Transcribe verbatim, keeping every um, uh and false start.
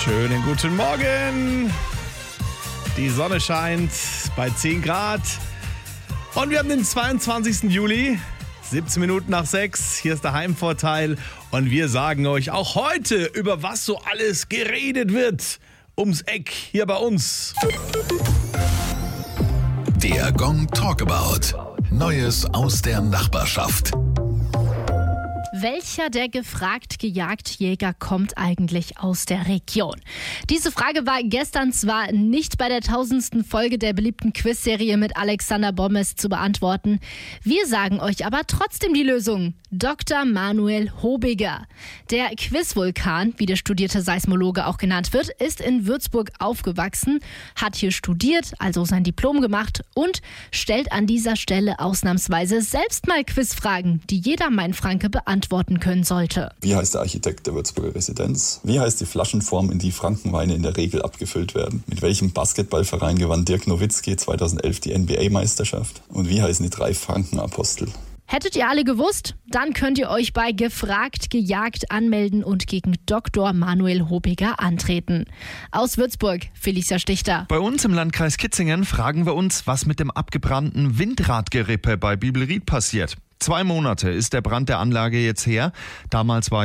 Schönen guten Morgen. Die Sonne scheint bei zehn Grad. Und wir haben den zweiundzwanzigsten Juli, siebzehn Minuten nach sechs. Hier ist der Heimvorteil. Und wir sagen euch auch heute, über was so alles geredet wird. Ums Eck hier bei uns. Der Gong Talkabout. Neues aus der Nachbarschaft. Welcher der gefragt Gejagdjäger kommt eigentlich aus der Region? Diese Frage war gestern zwar nicht bei der tausendsten Folge der beliebten Quizserie mit Alexander Bommes zu beantworten. Wir sagen euch aber trotzdem die Lösung. Doktor Manuel Hobiger. Der Quizvulkan, wie der studierte Seismologe auch genannt wird, ist in Würzburg aufgewachsen, hat hier studiert, also sein Diplom gemacht und stellt an dieser Stelle ausnahmsweise selbst mal Quizfragen, die jeder Mainfranke beantworten können sollte. Wie heißt der Architekt der Würzburger Residenz? Wie heißt die Flaschenform, in die Frankenweine in der Regel abgefüllt werden? Mit welchem Basketballverein gewann Dirk Nowitzki zweitausendelf die N B A-Meisterschaft? Und wie heißen die drei Frankenapostel? Hättet ihr alle gewusst? Dann könnt ihr euch bei Gefragt Gejagt anmelden und gegen Doktor Manuel Hobiger antreten. Aus Würzburg, Felicia Stichter. Bei uns im Landkreis Kitzingen fragen wir uns, was mit dem abgebrannten Windradgerippe bei Bibelried passiert. Zwei Monate ist der Brand der Anlage jetzt her. Damals war